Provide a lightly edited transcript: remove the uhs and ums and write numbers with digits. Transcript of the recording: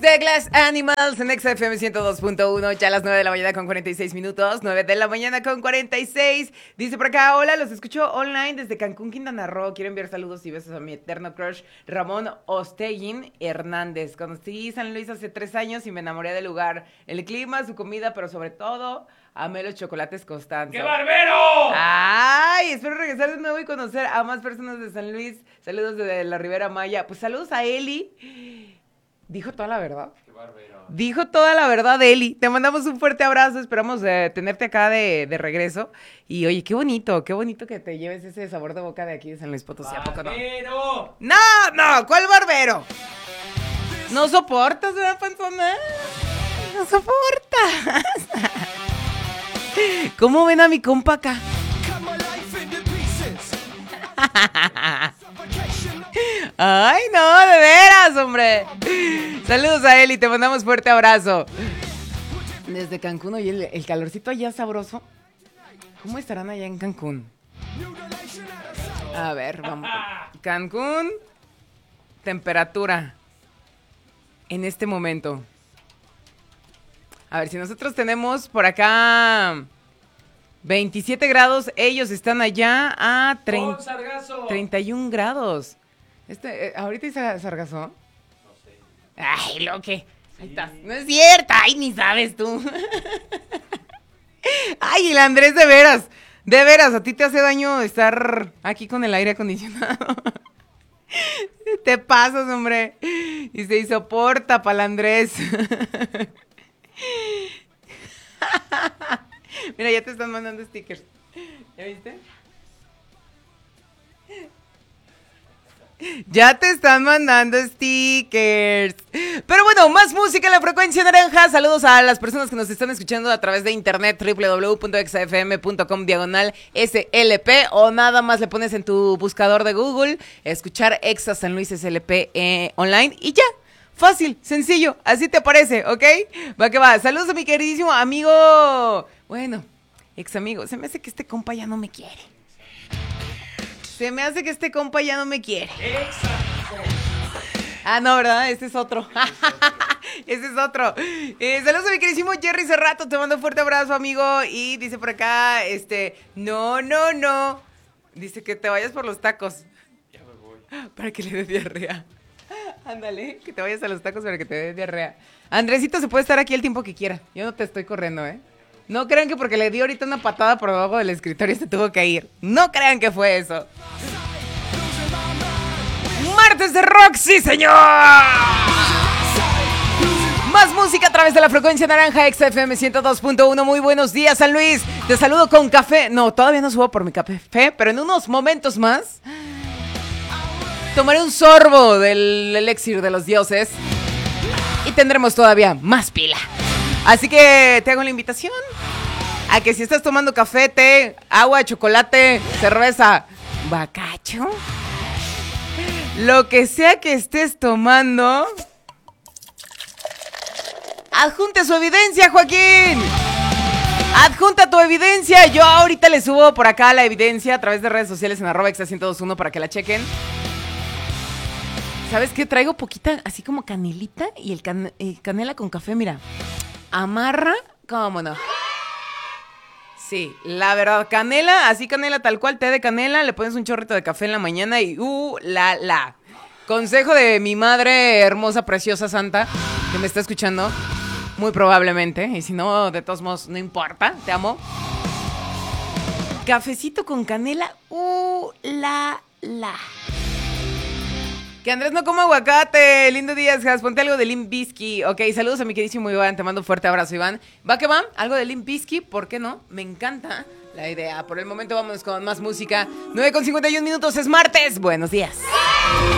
The Glass Animals en XFM 102.1, ya a las 9 de la mañana con 46 minutos, 9 de la mañana con 46. Dice por acá, hola, los escucho online desde Cancún, Quintana Roo. Quiero enviar saludos y besos a mi eterno crush, Ramón Osteguín Hernández. Conocí San Luis hace 3 años y me enamoré del lugar, el clima, su comida, pero sobre todo, amé los chocolates Constanza. ¡Qué barbero! Ay, espero regresar de nuevo y conocer a más personas de San Luis. Saludos desde la Ribera Maya. Pues saludos a Eli. Dijo toda la verdad. ¡Qué barbero! Dijo toda la verdad, Eli. Te mandamos un fuerte abrazo. Esperamos tenerte acá de regreso. Y oye, qué bonito que te lleves ese sabor de boca de aquí de San Luis Potosí. ¿A poco no? ¡Barbero! No, ¿cuál barbero? No soportas, ¿verdad, panzona? No soportas. ¿Cómo ven a mi compa acá? Ay, no, de veras, hombre. Saludos a Eli, te mandamos fuerte abrazo. Desde Cancún, oye, el calorcito allá sabroso. ¿Cómo estarán allá en Cancún? A ver, vamos. Cancún, temperatura en este momento. A ver, si nosotros tenemos por acá 27 grados, ellos están allá a 31 grados. ¿Ahorita dice Sargazo? No sé. Ay, lo que. Ahí estás. No es cierto. Ay, ni sabes tú. Ay, el Andrés, de veras. De veras, a ti te hace daño estar aquí con el aire acondicionado. Te pasas, hombre. Y se soporta para el Andrés. Mira, ya te están mandando stickers. ¿Ya viste? Ya te están mandando stickers. Pero bueno, más música en la frecuencia naranja. Saludos a las personas que nos están escuchando a través de internet, www.exafm.com/SLP, o nada más le pones en tu buscador de Google escuchar Exa San Luis SLP online y ya. Fácil, sencillo, así te parece, ¿ok? Va que va. Saludos a mi queridísimo amigo. Bueno, ex amigo, se me hace que este compa ya no me quiere. Se me hace que este compa ya no me quiere. Ah, no, ¿verdad? Ese es otro. Ese es otro. Saludos a mi queridísimo Jerry Cerrato. Te mando un fuerte abrazo, amigo. Y dice por acá, no. Dice que te vayas por los tacos. Ya me voy. Para que le dé diarrea. Ándale, que te vayas a los tacos para que te dé diarrea. Andresito se puede estar aquí el tiempo que quiera. Yo no te estoy corriendo, ¿eh? No crean que porque le di ahorita una patada por debajo del escritorio se tuvo que ir. No crean que fue eso. Martes de rock, sí, señor. Más música a través de la frecuencia naranja XFM 102.1. Muy buenos días, San Luis. Te saludo con café. No, todavía no subo por mi café, pero en unos momentos más tomaré un sorbo del elixir de los dioses y tendremos todavía más pila. Así que te hago la invitación a que si estás tomando café, té, agua, chocolate, cerveza, bacacho, lo que sea que estés tomando, adjunte su evidencia, Joaquín. Adjunta tu evidencia. Yo ahorita le subo por acá la evidencia a través de redes sociales en @exa1021 para que la chequen. ¿Sabes qué? Traigo poquita, así como canelita y el canela con café, mira. Amarra, ¿cómo no? Sí, la verdad, canela, así canela tal cual, té de canela, le pones un chorrito de café en la mañana y la. Consejo de mi madre hermosa, preciosa, santa, que me está escuchando, muy probablemente, y si no, de todos modos, no importa, te amo. Cafecito con canela, la. Que Andrés no coma aguacate. Lindo día, Jas. Ponte algo de Limp Bizkit. Ok, saludos a mi queridísimo Iván. Te mando un fuerte abrazo, Iván. Va que va, algo de Limp Bizkit. ¿Por qué no? Me encanta la idea. Por el momento vamos con más música. 9:51 minutos, es martes. Buenos días.